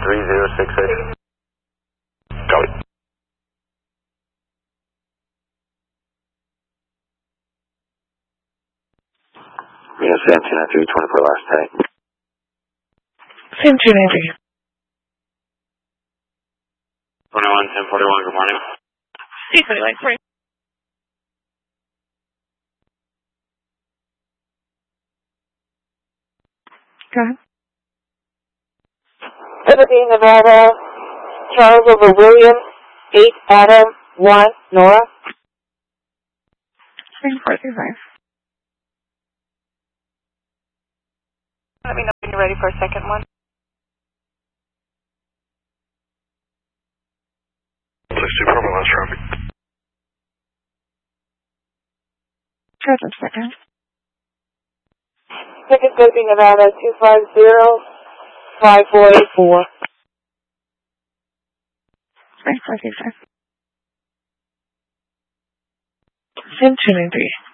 3068. Copy. Reno San 293, 24 last tank. San 293. 21, 1041, good morning. C20 line 3. Go ahead. Liberty, Nevada, Charles over William, 8 Adam, 1 Nora. 3435. Let me know when you're ready for a second one. Please do purple last traffic. Just a second. Ticket's Liberty, Nevada, 250-5484. 3435. San 293.